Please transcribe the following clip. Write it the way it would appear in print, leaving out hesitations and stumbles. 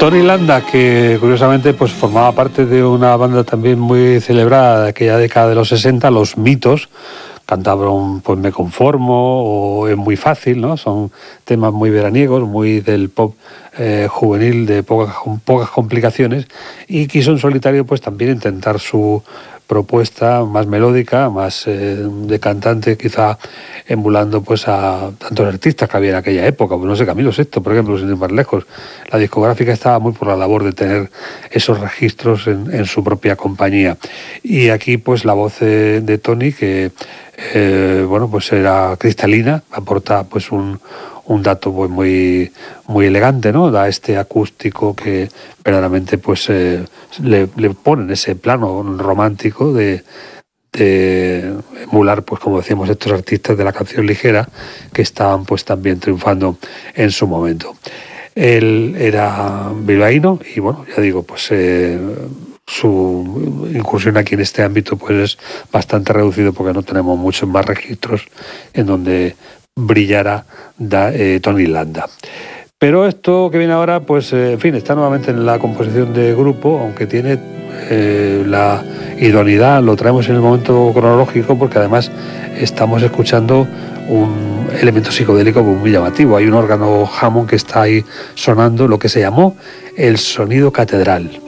Tony Landa, que curiosamente pues formaba parte de una banda también muy celebrada de aquella década de los 60, Los Mitos. Cantaban pues Me Conformo o Es Muy Fácil, ¿no? Son temas muy veraniegos, muy del pop juvenil, de pocas complicaciones, y quiso en solitario pues también intentar su propuesta más melódica, más de cantante, quizá emulando pues a tantos artistas que había en aquella época, pues no sé, Camilo Sesto, por ejemplo, sin ir más lejos. La discográfica estaba muy por la labor de tener esos registros en su propia compañía. Y aquí pues la voz de Tony, que bueno, pues era cristalina, aporta pues un dato pues muy elegante, ¿no? Da este acústico que verdaderamente pues le pone en ese plano romántico de emular, pues como decíamos, estos artistas de la canción ligera que estaban pues también triunfando en su momento. Él era bilbaíno y bueno, ya digo, pues su incursión aquí en este ámbito pues es bastante reducido porque no tenemos muchos más registros en donde brillara Tony Landa. Pero esto que viene ahora, pues en fin, está nuevamente en la composición de grupo, aunque tiene la idoneidad, lo traemos en el momento cronológico porque además estamos escuchando un elemento psicodélico muy llamativo. Hay un órgano Hammond que está ahí sonando, lo que se llamó el sonido catedral.